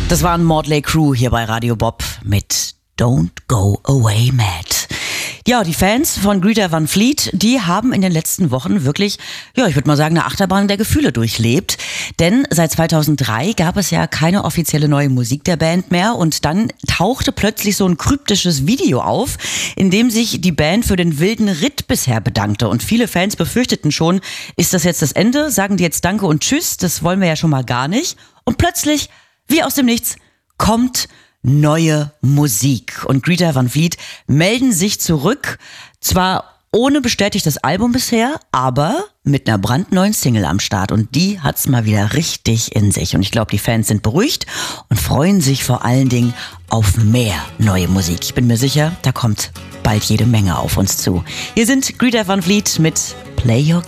Das waren Mötley Crüe hier bei Radio Bob mit Don't Go Away Mad. Ja, die Fans von Greta Van Fleet, die haben in den letzten Wochen wirklich, ja, ich würde mal sagen, eine Achterbahn der Gefühle durchlebt. Denn seit 2003 gab es ja keine offizielle neue Musik der Band mehr und dann tauchte plötzlich so ein kryptisches Video auf, in dem sich die Band für den wilden Ritt bisher bedankte. Und viele Fans befürchteten schon, ist das jetzt das Ende? Sagen die jetzt Danke und Tschüss? Das wollen wir ja schon mal gar nicht. Und plötzlich, wie aus dem Nichts, kommt neue Musik. Und Greta Van Fleet melden sich zurück, zwar ohne bestätigtes Album bisher, aber mit einer brandneuen Single am Start. Und die hat's mal wieder richtig in sich. Und ich glaube, die Fans sind beruhigt und freuen sich vor allen Dingen auf mehr neue Musik. Ich bin mir sicher, da kommt bald jede Menge auf uns zu. Hier sind Greta Van Fleet mit Play Your